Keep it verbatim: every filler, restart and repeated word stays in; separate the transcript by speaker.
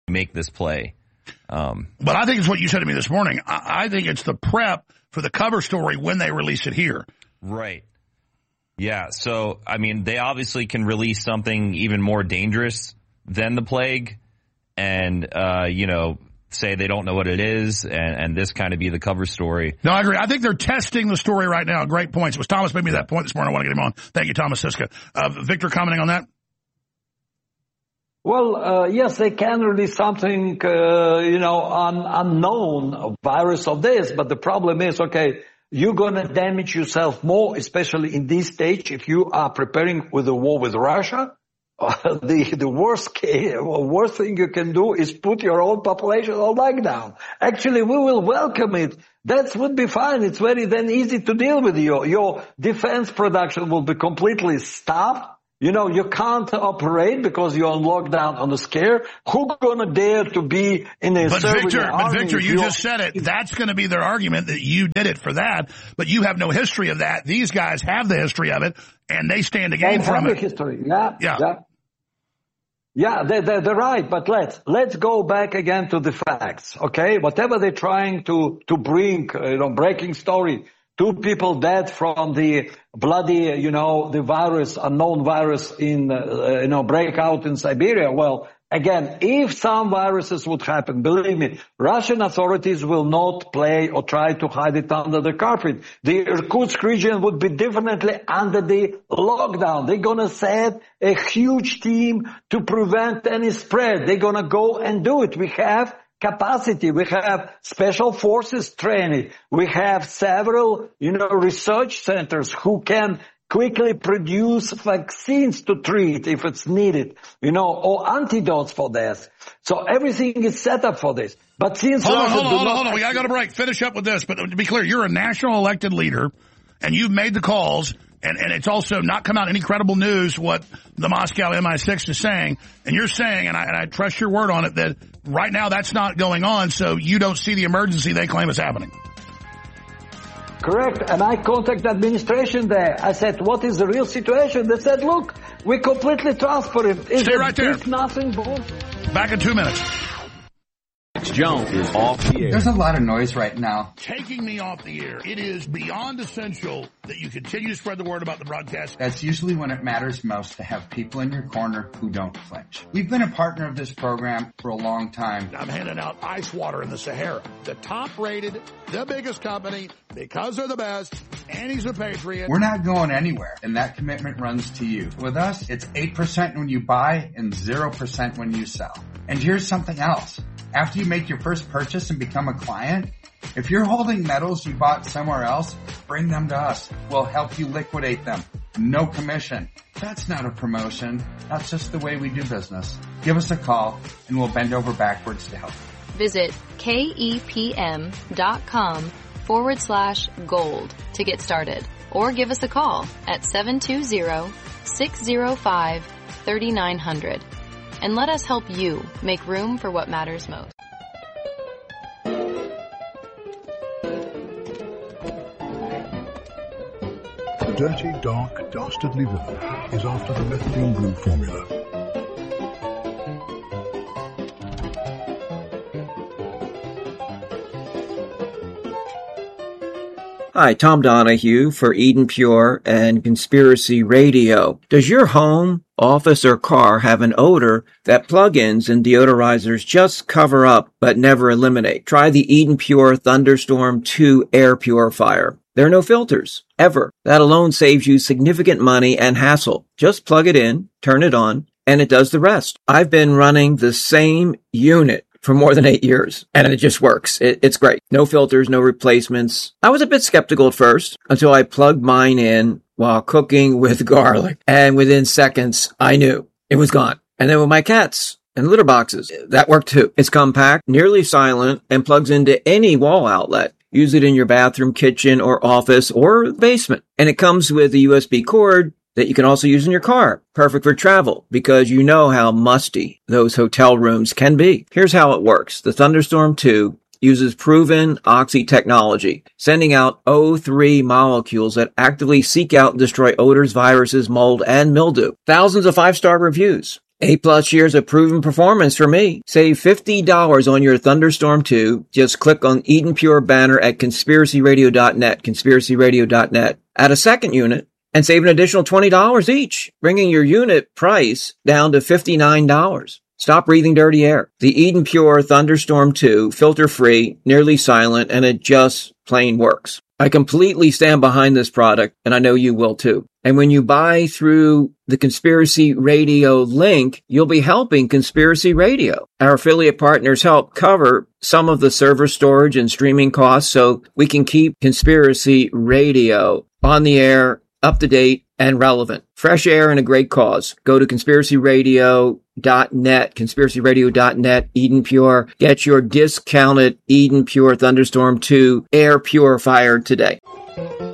Speaker 1: make this play. Um,
Speaker 2: but I think it's what you said to me this morning. I, I think it's the prep for the cover story when they release it here.
Speaker 1: Right. Yeah. So, I mean, they obviously can release something even more dangerous than the plague and, uh, you know, say they don't know what it is and, and this kind of be the cover story.
Speaker 2: No, I agree. I think they're testing the story right now. Great points. It was Thomas made me that point this morning. I want to get him on. Thank you, Thomas Siska. Uh, Victor, commenting on that?
Speaker 3: Well, uh, yes, they can release something, uh, you know, un- unknown virus of this, but the problem is, okay, you're going to damage yourself more, especially in this stage, if you are preparing with a war with Russia. Uh, the the worst case, worst thing you can do is put your own population on lockdown. Actually, we will welcome it. That would be fine. It's very then easy to deal with you. Your defense production will be completely stopped. You know, you can't operate because you're on lockdown on the scare. Who's gonna dare to be in a
Speaker 2: But Victor, but Victor, you
Speaker 3: you're...
Speaker 2: just said it. That's gonna be their argument that you did it for that, but you have no history of that. These guys have the history of it, and they stand to gain
Speaker 3: they
Speaker 2: from
Speaker 3: have
Speaker 2: it.
Speaker 3: The history, yeah,
Speaker 2: yeah,
Speaker 3: yeah. Yeah, they, they, they're right, but let's, let's go back again to the facts, okay? Whatever they're trying to, to bring, uh, you know, breaking story, two people dead from the bloody, you know, the virus, unknown virus in, uh, you know, breakout in Siberia. Well, again, if some viruses would happen, believe me, Russian authorities will not play or try to hide it under the carpet. The Irkutsk region would be definitely under the lockdown. They're gonna set a huge team to prevent any spread. They're gonna go and do it. We have capacity. We have special forces training. We have several, you know, research centers who can quickly produce vaccines to treat if it's needed, you know, or antidotes for this. So everything is set up for this. But since
Speaker 2: hold on,
Speaker 3: Russia
Speaker 2: hold on,
Speaker 3: do
Speaker 2: hold on,
Speaker 3: not
Speaker 2: hold on. We gotta go to break. Finish up with this. But to be clear, you're a national elected leader, and you've made the calls. And, and it's also not come out any credible news what the Moscow M I six is saying. And you're saying, and I, and I trust your word on it, that right now that's not going on, so you don't see the emergency they claim is happening.
Speaker 3: Correct. And I contacted the administration there. I said, what is the real situation? They said, look, we're completely transparent. Is
Speaker 2: Stay right there.
Speaker 3: Nothing more?
Speaker 2: Back in two minutes.
Speaker 4: Jones is off the air.
Speaker 5: There's a lot of noise right now.
Speaker 2: Taking me off the air. It is beyond essential that you continue to spread the word about the broadcast.
Speaker 5: That's usually when it matters most to have people in your corner who don't flinch. We've been a partner of this program for a long time.
Speaker 2: I'm handing out ice water in the Sahara. The top rated, the biggest company, because they're the best, and he's a patriot.
Speaker 5: We're not going anywhere, and that commitment runs to you. With us, it's eight percent when you buy and zero percent when you sell. And here's something else. After you make your first purchase and become a client, if you're holding metals you bought somewhere else, bring them to us. We'll help you liquidate them. No commission. That's not a promotion. That's just the way we do business. Give us a call and we'll bend over backwards to help.
Speaker 6: Visit kepm.com forward slash gold to get started, or give us a call at seven two zero, six zero five, three nine zero zero. And let us help you make room for what matters most.
Speaker 7: The dirty, dark, dastardly villain is after the methylene blue formula.
Speaker 8: Hi, Tom Donahue for Eden Pure and Conspiracy Radio. Does your home, office, or car have an odor that plugins and deodorizers just cover up but never eliminate? Try the Eden Pure Thunderstorm two air purifier. There are no filters, ever. That alone saves you significant money and hassle. Just plug it in, turn it on, and it does the rest. I've been running the same unit for more than eight years, and it just works. It, it's great. No filters, no replacements. I was a bit skeptical at first until I plugged mine in while cooking with garlic, and within seconds, I knew it was gone. And then with my cats and litter boxes, that worked too. It's compact, nearly silent, and plugs into any wall outlet. Use it in your bathroom, kitchen, or office, or basement. And it comes with a U S B cord that you can also use in your car. Perfect for travel, because you know how musty those hotel rooms can be. Here's how it works. The Thunderstorm two uses proven Oxy technology, sending out O three molecules that actively seek out and destroy odors, viruses, mold, and mildew. Thousands of five-star reviews. Eight plus years of proven performance for me. Save fifty dollars on your Thunderstorm two. Just click on Eden Pure banner at conspiracy radio dot net, conspiracy radio dot net. Add a second unit and save an additional twenty dollars each, bringing your unit price down to fifty-nine dollars. Stop breathing dirty air. The Eden Pure Thunderstorm two, filter-free, nearly silent, and it just plain works. I completely stand behind this product, and I know you will too. And when you buy through the Conspiracy Radio link, you'll be helping Conspiracy Radio. Our affiliate partners help cover some of the server storage and streaming costs so we can keep Conspiracy Radio on the air, up to date, and relevant. Fresh air and a great cause. Go to conspiracy radio dot net, conspiracy radio dot net, Eden Pure. Get your discounted Eden Pure Thunderstorm two air purifier today.